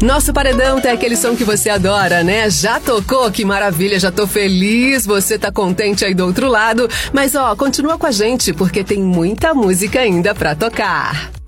Nosso paredão tem aquele som que você adora, né? Já tocou? Que maravilha, já tô feliz, você tá contente aí do outro lado. Mas continua com a gente, porque tem muita música ainda pra tocar.